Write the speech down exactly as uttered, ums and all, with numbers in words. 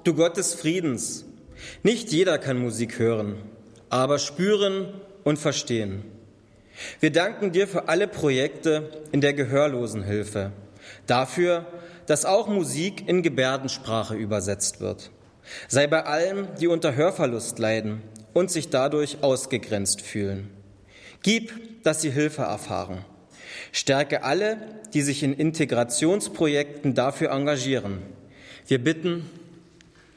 du Gott des Friedens. Nicht jeder kann Musik hören, aber spüren und verstehen. Wir danken dir für alle Projekte in der Gehörlosenhilfe, dafür, dass auch Musik in Gebärdensprache übersetzt wird. Sei bei allen, die unter Hörverlust leiden und sich dadurch ausgegrenzt fühlen. Gib, dass sie Hilfe erfahren. Stärke alle, die sich in Integrationsprojekten dafür engagieren. Wir bitten